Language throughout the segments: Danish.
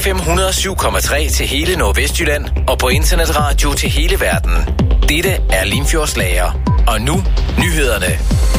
FM 107,3 til hele Nordvestjylland og på internetradio til hele verden. Dette er Limfjords Lager. Og nu, nyhederne.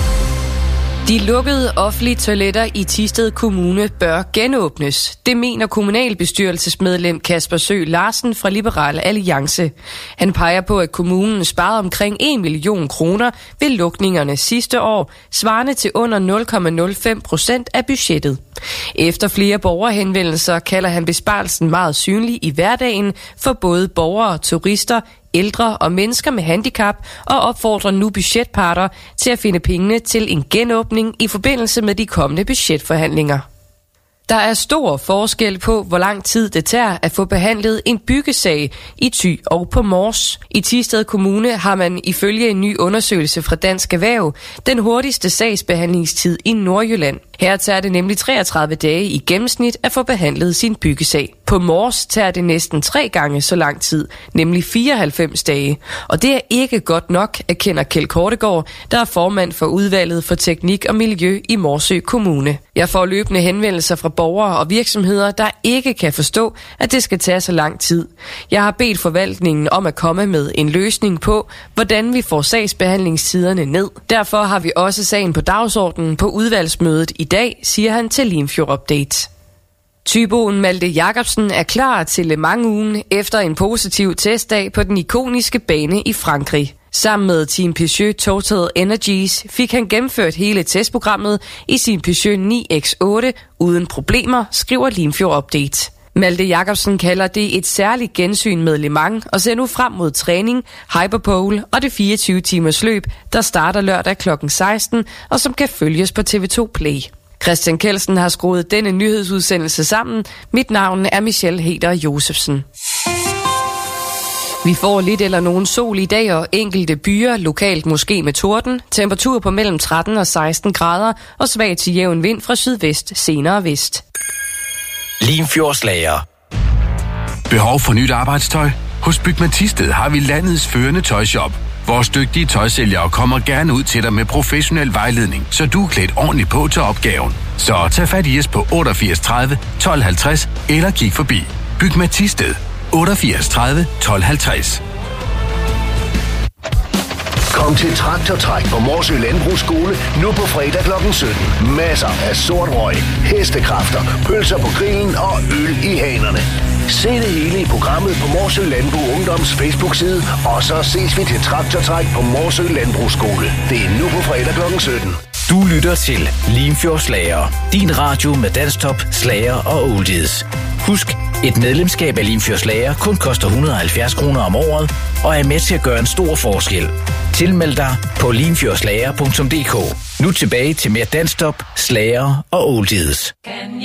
De lukkede offentlige toiletter i Thisted Kommune bør genåbnes. Det mener kommunalbestyrelsesmedlem Kasper Sø Larsen fra Liberal Alliance. Han peger på, at kommunen sparede omkring 1 million kroner ved lukningerne sidste år, svarende til under 0,05% af budgettet. Efter flere borgerhenvendelser kalder han besparelsen meget synlig i hverdagen for både borgere, turister, ældre og mennesker med handicap og opfordrer nu budgetparter til at finde pengene til en genåbning i forbindelse med de kommende budgetforhandlinger. Der er stor forskel på, hvor lang tid det tager at få behandlet en byggesag i Thy og på Mors. I Thisted Kommune har man ifølge en ny undersøgelse fra Dansk Erhverv den hurtigste sagsbehandlingstid i Nordjylland. Her tager det nemlig 33 dage i gennemsnit at få behandlet sin byggesag. På Mors tager det næsten 3 gange så lang tid, nemlig 94 dage. Og det er ikke godt nok, erkender Kjeld Kortegaard, der er formand for udvalget for teknik og miljø i Morsø Kommune. Jeg får løbende henvendelser fra borgere og virksomheder, der ikke kan forstå, at det skal tage så lang tid. Jeg har bedt forvaltningen om at komme med en løsning på, hvordan vi får sagsbehandlingstiderne ned. Derfor har vi også sagen på dagsordenen på udvalgsmødet i dag, siger han til Limfjord Update. Thyboen Malte Jacobsen er klar til Le Mans-ugen efter en positiv testdag på den ikoniske bane i Frankrig. Sammen med Team Peugeot Total Energies fik han gennemført hele testprogrammet i sin Peugeot 9X8 uden problemer, skriver Limfjord Update. Malte Jacobsen kalder det et særligt gensyn med Le Mans og ser nu frem mod træning, Hyperpole og det 24 timers løb, der starter lørdag kl. 16 og som kan følges på TV2 Play. Christian Kelsen har skruet denne nyhedsudsendelse sammen. Mit navn er Michelle Heder Josefsen. Vi får lidt eller nogen sol i dag og enkelte byer, lokalt måske med torden. Temperatur på mellem 13 og 16 grader og svag til jævn vind fra sydvest, senere vest. Limfjords Lager. Behov for nyt arbejdstøj? Hos Bygma Thisted har vi landets førende tøjshop. Vores dygtige tøjsælgere kommer gerne ud til dig med professionel vejledning, så du er klædt ordentligt på til opgaven. Så tag fat i os på 88 30 12 50 eller kig forbi. Bygma Thisted 88 30 12 50. Kom til Traktortræk på Morsø Landbrugsskole nu på fredag kl. 17. Masser af sort røg, hestekræfter, pølser på grillen og øl i hanerne. Se det hele i programmet på Morsø Landbrug Ungdoms Facebook-side, og så ses vi til Traktortræk på Morsø Landbrugsskole. Det er nu på fredag kl. 17. Du lytter til Limfjords Lager, din radio med danstop, slager og oldies. Husk, et medlemskab af Limfjords Lager kun koster 170 kroner om året, og er med til at gøre en stor forskel. Tilmeld dig på limfjordslager.dk. Nu tilbage til mere danstop, slager og oldies.